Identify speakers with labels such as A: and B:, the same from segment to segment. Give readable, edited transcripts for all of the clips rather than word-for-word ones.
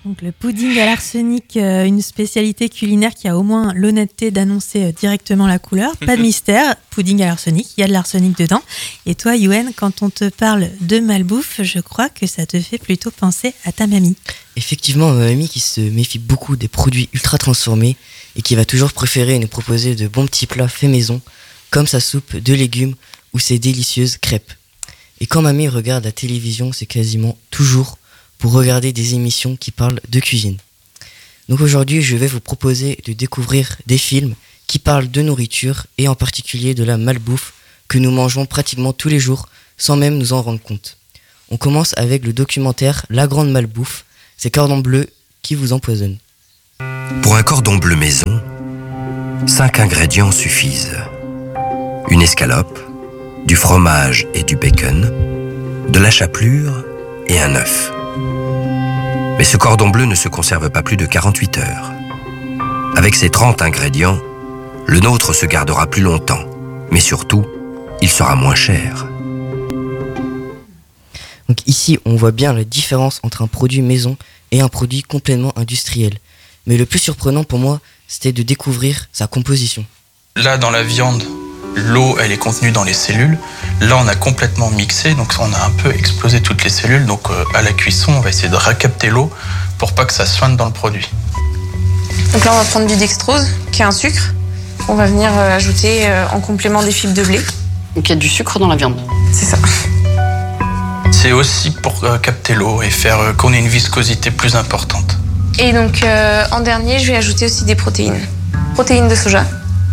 A: Donc le pudding à l'arsenic, une spécialité culinaire qui a au moins l'honnêteté d'annoncer directement la couleur. Pas de mystère, pudding à l'arsenic, il y a de l'arsenic dedans. Et toi, Yoann, quand on te parle de malbouffe, je crois que ça te fait plutôt penser à ta mamie.
B: Effectivement, ma mamie qui se méfie beaucoup des produits ultra transformés et qui va toujours préférer nous proposer de bons petits plats faits maison, comme sa soupe de légumes ou ses délicieuses crêpes. Et quand mamie regarde la télévision, c'est quasiment toujours pour regarder des émissions qui parlent de cuisine. Donc aujourd'hui, je vais vous proposer de découvrir des films qui parlent de nourriture et en particulier de la malbouffe que nous mangeons pratiquement tous les jours sans même nous en rendre compte. On commence avec le documentaire La Grande Malbouffe, ces cordons bleus qui vous empoisonnent.
C: Pour un cordon bleu maison, 5 ingrédients suffisent. Une escalope, du fromage et du bacon, de la chapelure et un œuf. Mais ce cordon bleu ne se conserve pas plus de 48 heures. Avec ces 30 ingrédients, le nôtre se gardera plus longtemps, mais surtout, il sera moins cher.
B: Donc ici, on voit bien la différence entre un produit maison et un produit complètement industriel. Mais le plus surprenant pour moi, c'était de découvrir sa composition.
D: Là, dans la viande, l'eau, elle est contenue dans les cellules. Là, on a complètement mixé, donc on a un peu explosé toutes les cellules. Donc à la cuisson, on va essayer de recapter l'eau pour pas que ça soigne dans le produit.
E: Donc là, on va prendre du dextrose, qui est un sucre. On va venir ajouter en complément des fibres de blé.
F: Donc il y a du sucre dans la viande.
E: C'est ça.
D: C'est aussi pour capter l'eau et faire qu'on ait une viscosité plus importante.
E: Et donc en dernier, je vais ajouter aussi des protéines. Protéines de soja.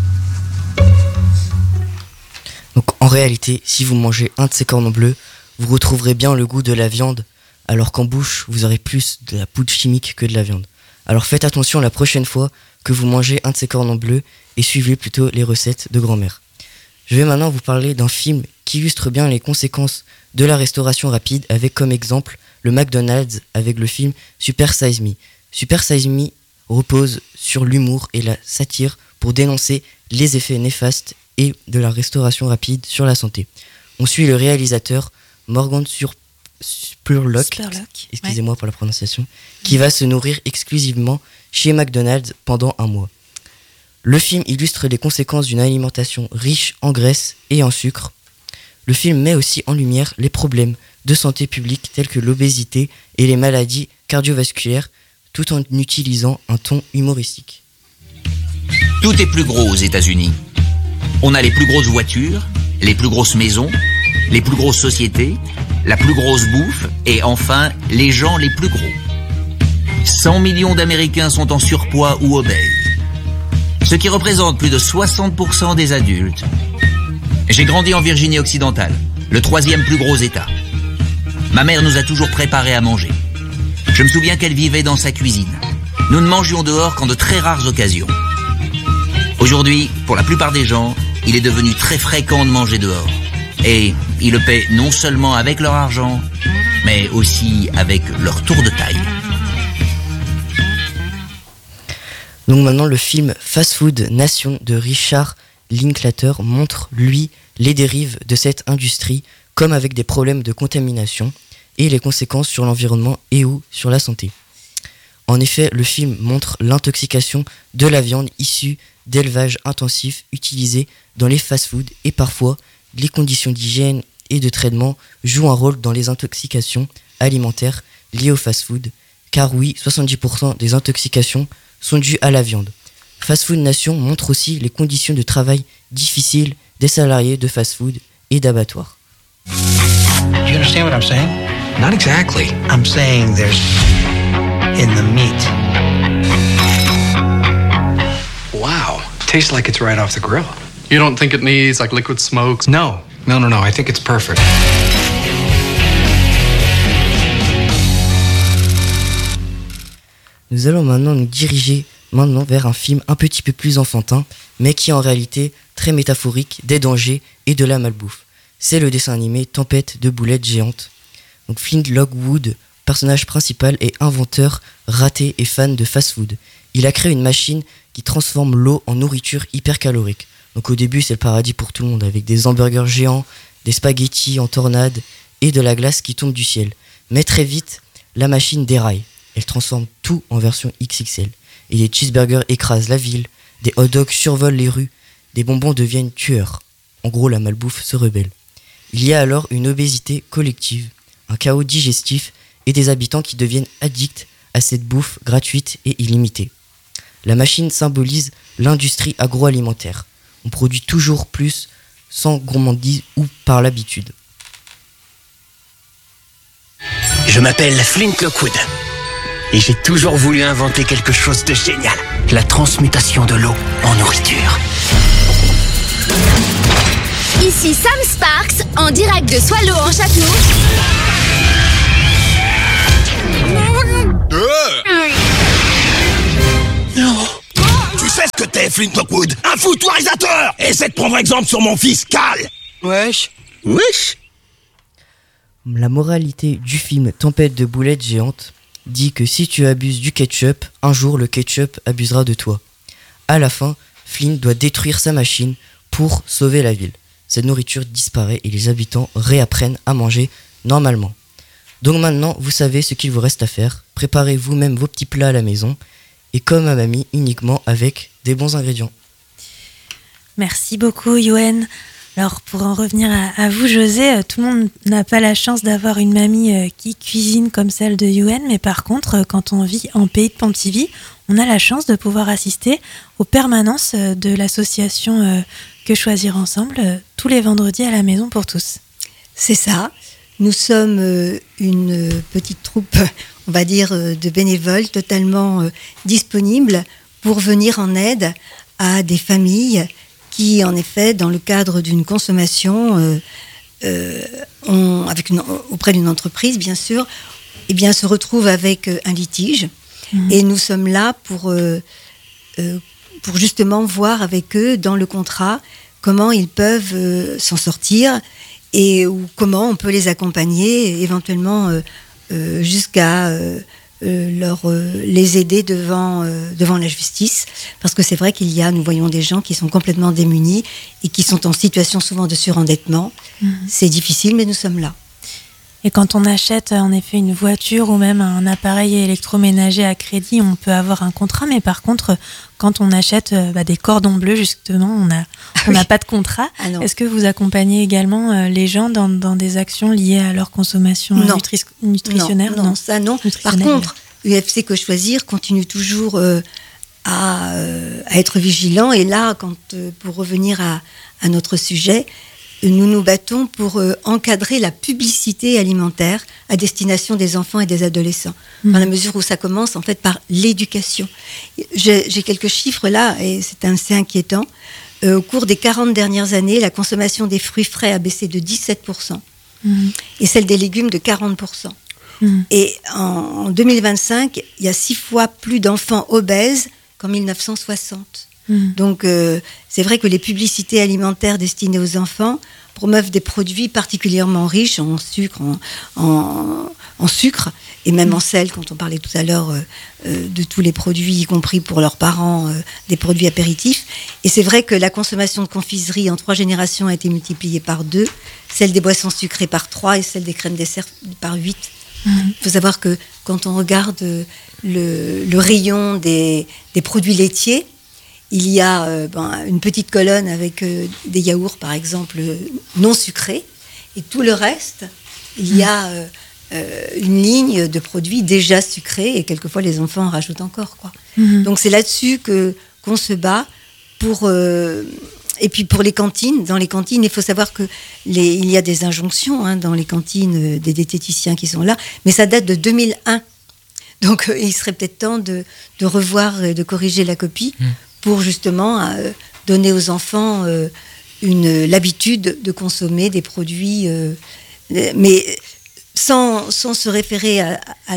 B: Donc en réalité, si vous mangez un de ces cordons bleus, vous retrouverez bien le goût de la viande, alors qu'en bouche, vous aurez plus de la poudre chimique que de la viande. Alors faites attention la prochaine fois que vous mangez un de ces cordons bleus et suivez plutôt les recettes de grand-mère. Je vais maintenant vous parler d'un film qui illustre bien les conséquences de la restauration rapide avec comme exemple le McDonald's avec le film Super Size Me. Super Size Me repose sur l'humour et la satire pour dénoncer les effets néfastes et de la restauration rapide sur la santé. On suit le réalisateur Morgan Spurlock, excusez-moi pour la prononciation, qui va se nourrir exclusivement chez McDonald's pendant un mois. Le film illustre les conséquences d'une alimentation riche en graisse et en sucre. Le film met aussi en lumière les problèmes de santé publique tels que l'obésité et les maladies cardiovasculaires, tout en utilisant un ton humoristique.
G: Tout est plus gros aux États-Unis. On a les plus grosses voitures, les plus grosses maisons, les plus grosses sociétés, la plus grosse bouffe et enfin les gens les plus gros. 100 millions d'Américains sont en surpoids ou obèses, ce qui représente plus de 60% des adultes. J'ai grandi en Virginie occidentale, le 3e plus gros État. Ma mère nous a toujours préparé à manger. Je me souviens qu'elle vivait dans sa cuisine. Nous ne mangions dehors qu'en de très rares occasions. Aujourd'hui, pour la plupart des gens, il est devenu très fréquent de manger dehors. Et ils le paient non seulement avec leur argent, mais aussi avec leur tour de taille.
B: Donc maintenant, le film Fast Food Nation de Richard Linklater montre, lui, les dérives de cette industrie, comme avec des problèmes de contamination et les conséquences sur l'environnement et ou sur la santé. En effet, le film montre l'intoxication de la viande issue d'élevage intensif utilisé dans les fast-foods et parfois les conditions d'hygiène et de traitement jouent un rôle dans les intoxications alimentaires liées au fast-food, car oui, 70% des intoxications sont dues à la viande. Fast Food Nation montre aussi les conditions de travail difficiles des salariés de fast-food et d'abattoirs.
H: You understand what I'm saying?
I: Not exactly.
H: I'm saying there's in the meat.
I: Wow. Tastes like it's right off the grill.
J: You don't think it needs like liquid smokes?
I: No. I think it's perfect.
B: Nous allons maintenant nous diriger vers un film un petit peu plus enfantin, mais qui est en réalité très métaphorique des dangers et de la malbouffe. C'est le dessin animé Tempête de boulettes géantes. Donc Flint Lockwood, personnage principal, est inventeur, raté et fan de fast-food. Il a créé une machine qui transforme l'eau en nourriture hypercalorique. Donc au début, c'est le paradis pour tout le monde, avec des hamburgers géants, des spaghettis en tornade et de la glace qui tombe du ciel. Mais très vite, la machine déraille. Elle transforme tout en version XXL. Et les cheeseburgers écrasent la ville, des hot dogs survolent les rues, des bonbons deviennent tueurs. En gros, la malbouffe se rebelle. Il y a alors une obésité collective, un chaos digestif et des habitants qui deviennent addicts à cette bouffe gratuite et illimitée. La machine symbolise l'industrie agroalimentaire. On produit toujours plus sans gourmandise ou par l'habitude.
K: Je m'appelle Flint Lockwood et j'ai toujours voulu inventer quelque chose de génial. La transmutation de l'eau en nourriture.
L: Ici Sam Sparks, en direct de Swallow en Château.
M: Non. Tu sais ce que t'es, Flint Lockwood? Un foutoirisateur! Essaie de prendre exemple sur mon fils, Cal!
K: Wesh.
B: La moralité du film Tempête de boulettes géantes dit que si tu abuses du ketchup, un jour le ketchup abusera de toi. À la fin, Flint doit détruire sa machine pour sauver la ville. Cette nourriture disparaît et les habitants réapprennent à manger normalement. Donc maintenant, vous savez ce qu'il vous reste à faire. Préparez vous-même vos petits plats à la maison et comme à mamie, uniquement avec des bons ingrédients.
A: Merci beaucoup, Yoann. Alors, pour en revenir à vous, José, tout le monde n'a pas la chance d'avoir une mamie qui cuisine comme celle de Yoann, mais par contre, quand on vit en pays de Pontivy, on a la chance de pouvoir assister aux permanences de l'association Que Choisir Ensemble, tous les vendredis à la maison pour tous.
N: C'est ça. Nous sommes une petite troupe, on va dire, de bénévoles totalement disponibles pour venir en aide à des familles qui, en effet, dans le cadre d'une consommation, auprès d'une entreprise, bien sûr, eh bien, se retrouvent avec un litige. Et nous sommes là pour justement voir avec eux, dans le contrat, comment ils peuvent s'en sortir et ou comment on peut les accompagner, éventuellement jusqu'à les aider devant la justice, parce que c'est vrai nous voyons des gens qui sont complètement démunis et qui sont en situation souvent de surendettement. C'est difficile, mais nous sommes là.
A: Et quand on achète en effet une voiture ou même un appareil électroménager à crédit, on peut avoir un contrat, mais par contre, quand on achète des cordons bleus, justement, on n'a pas de contrat. Ah, est-ce que vous accompagnez également les gens dans des actions liées à leur consommation nutritionnelle?
N: Non, ça non. Par contre, UFC Que Choisir continue toujours à être vigilant. Et là, pour revenir à notre sujet, nous nous battons pour encadrer la publicité alimentaire à destination des enfants et des adolescents, dans la mesure où ça commence en fait par l'éducation. J'ai quelques chiffres là, et c'est assez inquiétant. Au cours des 40 dernières années, la consommation des fruits frais a baissé de 17%, et celle des légumes de 40%. Et en 2025, il y a 6 fois plus d'enfants obèses qu'en 1960. Donc c'est vrai que les publicités alimentaires destinées aux enfants promeuvent des produits particulièrement riches en sucre, en sucre et même en sel, quand on parlait tout à l'heure de tous les produits, y compris pour leurs parents, des produits apéritifs. Et c'est vrai que la consommation de confiserie en 3 générations a été multipliée par 2, celle des boissons sucrées par 3 et celle des crèmes dessert par 8. Il faut savoir que quand on regarde le rayon des produits laitiers, il y a une petite colonne avec des yaourts, par exemple, non sucrés. Et tout le reste, il y a une ligne de produits déjà sucrés. Et quelquefois, les enfants en rajoutent encore, quoi. Donc, c'est là-dessus qu'on se bat pour... et puis, pour les cantines. Dans les cantines, il faut savoir qu'il y a des injonctions dans les cantines des diététiciens qui sont là. Mais ça date de 2001. Donc, il serait peut-être temps de revoir et de corriger la copie pour justement donner aux enfants l'habitude de consommer des produits, mais sans se référer à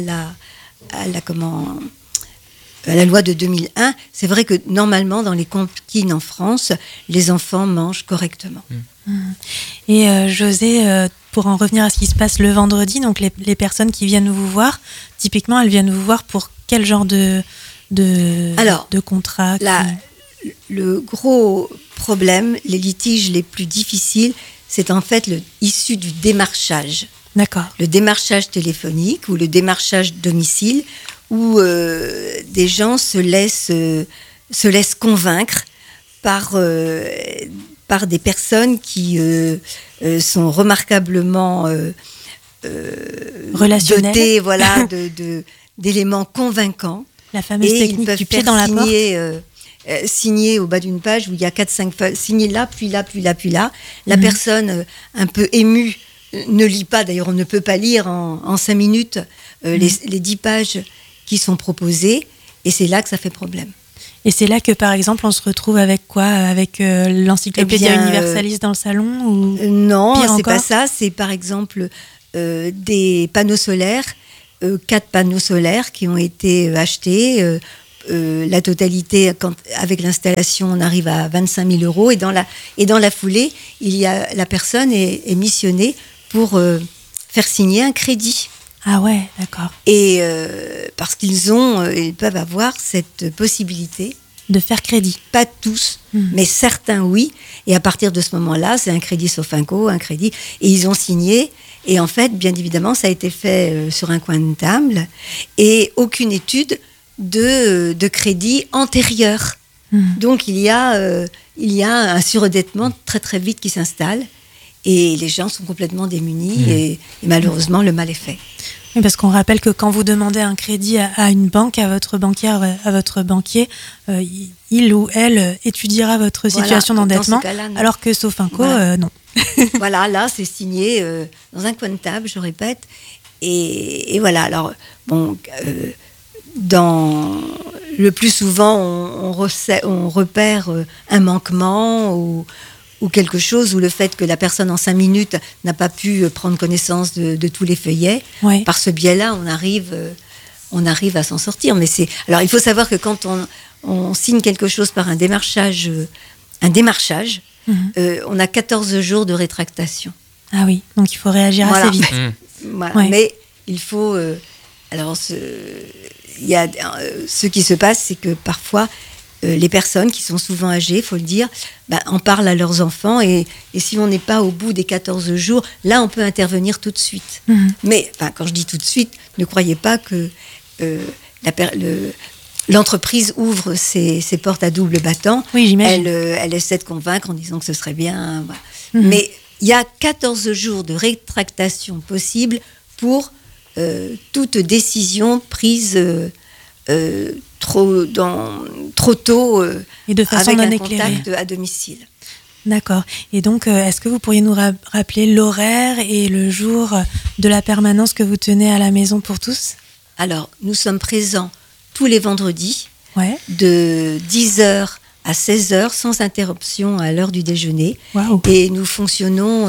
N: la loi de 2001. C'est vrai que normalement, dans les cantines en France, les enfants mangent correctement.
A: Et José, pour en revenir à ce qui se passe le vendredi, donc les personnes qui viennent vous voir, typiquement, elles viennent vous voir pour quel genre de contrat?
N: Le gros problème, les litiges les plus difficiles, c'est en fait issu du démarchage.
A: D'accord.
N: Le démarchage téléphonique ou le démarchage domicile, où des gens se laissent convaincre par des personnes qui sont remarquablement dotées, voilà, d'éléments convaincants.
A: La fameuse technique du pied dans la porte.
N: Signer au bas d'une page où il y a 4-5 feuilles, signer là, puis là, puis là, puis là. La personne un peu émue ne lit pas, d'ailleurs on ne peut pas lire en 5 minutes les 10 pages qui sont proposées, et c'est là que ça fait problème.
A: Et c'est là que, par exemple, on se retrouve avec quoi ? Avec l'encyclopédia universalis dans le salon ou
N: non,
A: pire
N: c'est
A: encore ?
N: pas ça. C'est par exemple des panneaux solaires, 4 panneaux solaires qui ont été achetés. La totalité, avec l'installation, on arrive à 25 000 €. Et dans la foulée, la personne est missionnée pour faire signer un crédit.
A: Ah ouais, d'accord.
N: Et parce ils peuvent avoir cette possibilité
A: de faire crédit.
N: Pas tous, mais certains oui. Et à partir de ce moment-là, c'est un crédit Sofinco, un crédit. Et ils ont signé. Et en fait, bien évidemment, ça a été fait sur un coin de table. Et aucune étude de crédit antérieur. Donc il y a un surendettement très très vite qui s'installe. Et les gens sont complètement démunis et malheureusement le mal est fait.
A: Oui, parce qu'on rappelle que quand vous demandez un crédit à une banque, à votre banquière, à votre banquier, il ou elle étudiera votre situation d'endettement, alors que Sofinco, non.
N: Voilà, là c'est signé dans un coin de table, je répète. Et voilà, alors bon, le plus souvent on repère un manquement ou quelque chose, ou le fait que la personne en 5 minutes n'a pas pu prendre connaissance de tous les feuillets. Ouais. Par ce biais-là, on arrive à s'en sortir. Mais alors il faut savoir que quand on signe quelque chose par un démarchage, on a 14 jours de rétractation.
A: Ah oui, donc il faut réagir assez vite.
N: Voilà. Ouais. Mais il faut... ce qui se passe, c'est que parfois... les personnes qui sont souvent âgées, il faut le dire, en parlent à leurs enfants et si on n'est pas au bout des 14 jours, là on peut intervenir tout de suite. Mais quand je dis tout de suite, ne croyez pas que l'entreprise ouvre ses portes à double battant.
A: Oui, j'imagine.
N: Elle essaie de convaincre en disant que ce serait bien. Voilà. Mais il y a 14 jours de rétractation possible pour toute décision prise trop tôt
A: et de façon
N: avec
A: non
N: un
A: éclairée.
N: Contact à domicile.
A: D'accord. Et donc, est-ce que vous pourriez nous rappeler l'horaire et le jour de la permanence que vous tenez à la maison pour tous ?
N: Alors, nous sommes présents tous les vendredis, de 10h à 16h, sans interruption à l'heure du déjeuner.
A: Wow.
N: Et nous fonctionnons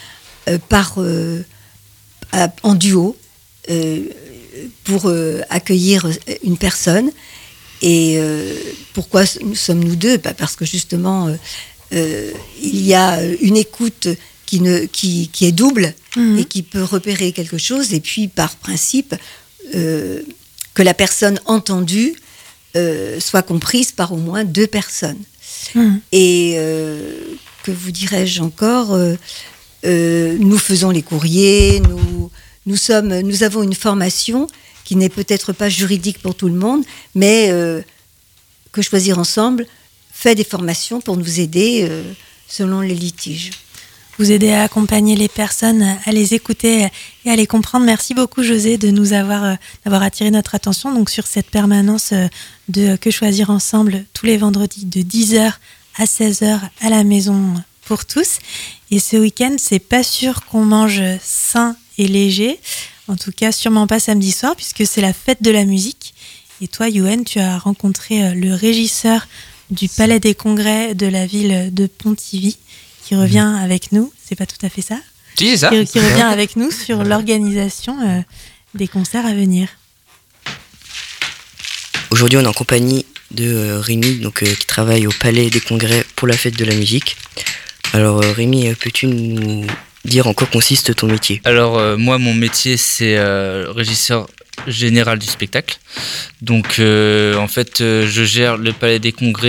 N: en duo pour accueillir une personne. Et pourquoi sommes-nous deux ? Parce que justement, il y a une écoute qui est double et qui peut repérer quelque chose. Et puis, par principe, que la personne entendue soit comprise par au moins 2 personnes. Et que vous dirais-je encore, nous faisons les courriers, nous avons une formation qui n'est peut-être pas juridique pour tout le monde, mais que Choisir Ensemble fait des formations pour nous aider selon les litiges.
A: Vous aider à accompagner les personnes, à les écouter et à les comprendre. Merci beaucoup José de nous d'avoir attiré notre attention donc sur cette permanence de Que Choisir Ensemble tous les vendredis de 10h à 16h à la maison pour tous. Et ce week-end, c'est pas sûr qu'on mange sain et léger. En tout cas, sûrement pas samedi soir puisque c'est la fête de la musique. Et toi, Yoann, tu as rencontré le régisseur du Palais des Congrès de la ville de Pontivy qui revient avec nous. C'est pas tout à fait ça ?
O: Si, c'est ça.
A: Qui revient avec nous sur l'organisation des concerts à venir.
B: Aujourd'hui, on est en compagnie de Rémi, qui travaille au Palais des Congrès pour la fête de la musique. Alors Rémi, peux-tu nous dire en quoi consiste ton métier ?
O: Alors moi, mon métier, c'est régisseur général du spectacle. Donc en fait, je gère le Palais des Congrès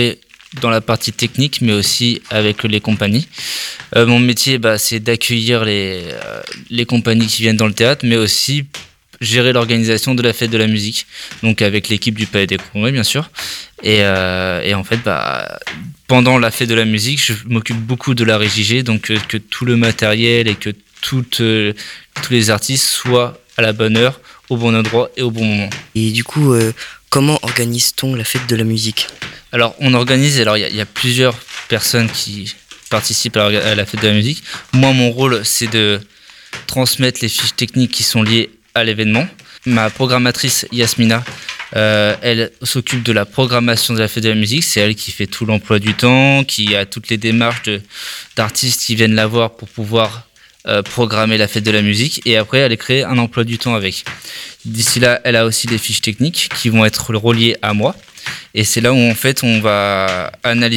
O: dans la partie technique, mais aussi avec les compagnies. Mon métier, c'est d'accueillir les compagnies qui viennent dans le théâtre, mais aussi gérer l'organisation de la fête de la musique, donc avec l'équipe du Palais des Congrès, bien sûr. Et en fait, pendant la fête de la musique, je m'occupe beaucoup de la régie G, donc que tout le matériel et que tous les artistes soient à la bonne heure, au bon endroit et au bon moment.
B: Et du coup, comment organise-t-on la fête de la musique ?
O: Alors, il y a plusieurs personnes qui participent à la fête de la musique. Moi, mon rôle, c'est de transmettre les fiches techniques qui sont liées à l'événement. Ma programmatrice, Yasmina, elle s'occupe de la programmation de la fête de la musique. C'est elle qui fait tout l'emploi du temps, qui a toutes les démarches d'artistes qui viennent la voir pour pouvoir programmer la fête de la musique. Et après, elle crée un emploi du temps avec. D'ici là, elle a aussi des fiches techniques qui vont être reliées à moi. Et c'est là où, en fait, on va analyser